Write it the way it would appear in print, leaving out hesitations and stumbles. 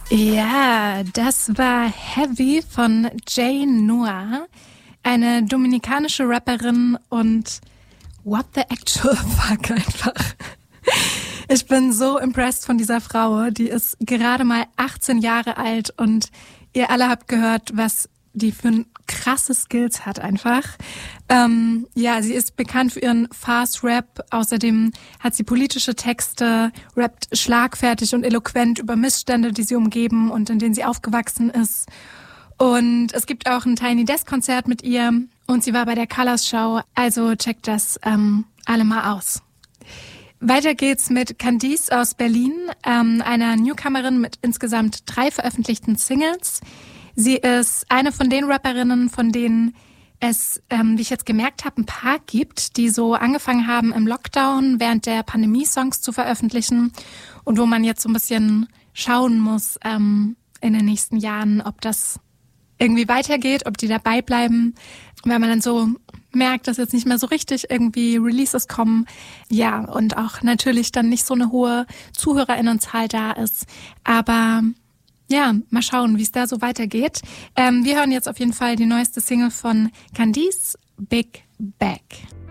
Ja, das war Heavy von Jay Noah, eine dominikanische Rapperin und what the actual fuck einfach. Ich bin so impressed von dieser Frau, die ist gerade mal 18 Jahre alt und ihr alle habt gehört, was die für krasse Skills hat einfach. Sie ist bekannt für ihren Fast Rap. Außerdem hat sie politische Texte, rappt schlagfertig und eloquent über Missstände, die sie umgeben und in denen sie aufgewachsen ist. Und es gibt auch ein Tiny Desk Konzert mit ihr und sie war bei der Colors Show. Also checkt das alle mal aus. Weiter geht's mit Candice aus Berlin, einer Newcomerin mit insgesamt 3 veröffentlichten Singles. Sie ist eine von den Rapperinnen, von denen es, wie ich jetzt gemerkt habe, ein paar gibt, die so angefangen haben im Lockdown während der Pandemie Songs zu veröffentlichen und wo man jetzt so ein bisschen schauen muss in den nächsten Jahren, ob das irgendwie weitergeht, ob die dabei bleiben, weil man dann so merkt, dass jetzt nicht mehr so richtig irgendwie Releases kommen. Ja, und auch natürlich dann nicht so eine hohe ZuhörerInnenzahl da ist. Aber ja, mal schauen, wie es da so weitergeht. Wir hören jetzt auf jeden Fall die neueste Single von Candice, Big Bag.